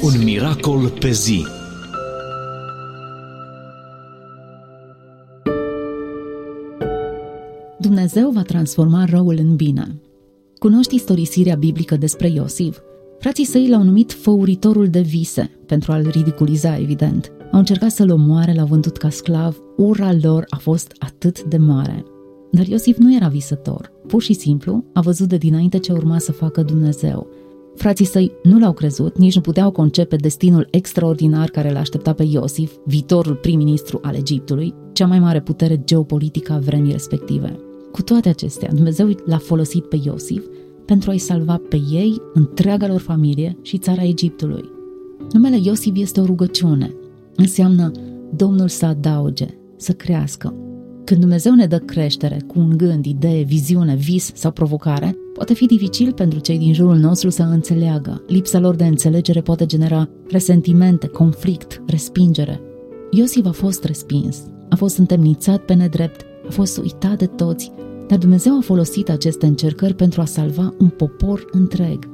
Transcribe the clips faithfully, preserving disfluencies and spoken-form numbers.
Un miracol pe zi. Dumnezeu va transforma răul în bine. Cunoști istorisirea biblică despre Iosif? Frații săi l-au numit făuritorul de vise, pentru a-l ridiculiza, evident. Au încercat să-l omoare, l-au vândut ca sclav, ura lor a fost atât de mare. Dar Iosif nu era visător, pur și simplu a văzut de dinainte ce urma să facă Dumnezeu. Frații săi nu l-au crezut, nici nu puteau concepe destinul extraordinar care l-a așteptat pe Iosif, viitorul prim-ministru al Egiptului, cea mai mare putere geopolitică a vremii respective. Cu toate acestea, Dumnezeu l-a folosit pe Iosif pentru a-i salva pe ei, întreaga lor familie și țara Egiptului. Numele Iosif este o rugăciune. Înseamnă Domnul să adauge, să crească. Când Dumnezeu ne dă creștere cu un gând, idee, viziune, vis sau provocare, poate fi dificil pentru cei din jurul nostru să înțeleagă. Lipsa lor de înțelegere poate genera resentimente, conflict, respingere. Iosif a fost respins, a fost întemnițat pe nedrept, a fost uitat de toți, dar Dumnezeu a folosit aceste încercări pentru a salva un popor întreg.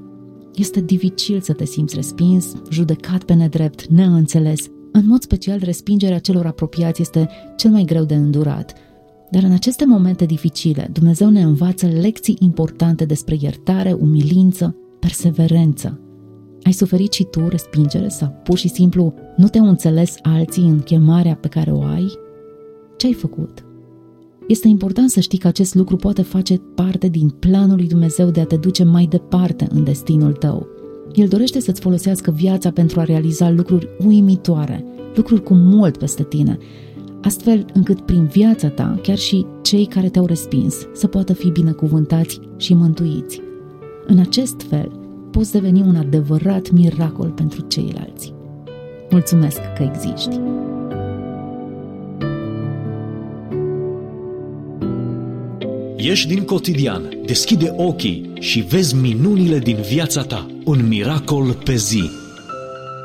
Este dificil să te simți respins, judecat pe nedrept, neînțeles. În mod special, respingerea celor apropiați este cel mai greu de îndurat. Dar în aceste momente dificile, Dumnezeu ne învață lecții importante despre iertare, umilință, perseverență. Ai suferit și tu respingere sau pur și simplu nu te-au înțeles alții în chemarea pe care o ai? Ce ai făcut? Este important să știi că acest lucru poate face parte din planul lui Dumnezeu de a te duce mai departe în destinul tău. El dorește să-ți folosească viața pentru a realiza lucruri uimitoare, lucruri cu mult peste tine, astfel încât prin viața ta, chiar și cei care te-au respins, să poată fi binecuvântați și mântuiți. În acest fel, poți deveni un adevărat miracol pentru ceilalți. Mulțumesc că existi! Ieși din cotidian, deschide ochii și vezi minunile din viața ta. Un miracol pe zi.